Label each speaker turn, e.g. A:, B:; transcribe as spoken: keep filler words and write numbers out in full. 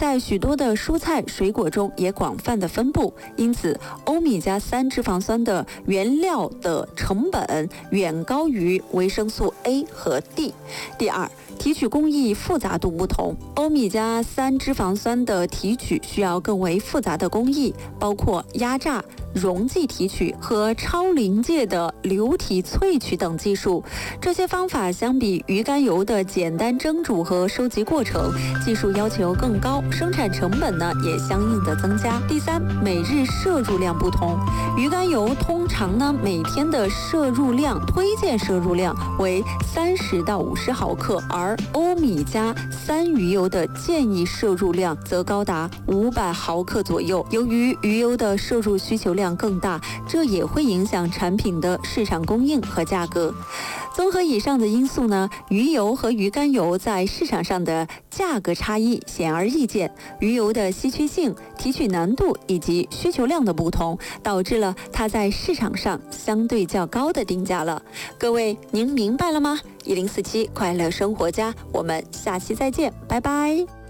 A: 在许多的蔬菜、水果中也广泛的分布，因此欧米伽三脂肪酸的原料的成本远高于维生素 A 和 D。第二，提取工艺复杂度不同，欧米伽三脂肪酸的提取需要更为复杂的工艺，包括压榨、溶剂提取和超临界的流体萃取等技术。这些方法相比鱼肝油的简单蒸煮和收集过程，技术要求更高，生产成本呢也相应的增加。第三，每日摄入量不同，鱼肝油通常呢每天的摄入量推荐摄入量为三十到五十毫克，而欧米伽三鱼油的建议摄入量则高达五百毫克左右。由于鱼油的摄入需求量更大，这也会影响产品的市场供应和价格。综合以上的因素呢，鱼油和鱼肝油在市场上的价格差异显而易见。鱼油的稀缺性、提取难度以及需求量的不同，导致了它在市场上相对较高的定价了。各位，您明白了吗？一零四七快乐生活家，我们下期再见，拜拜。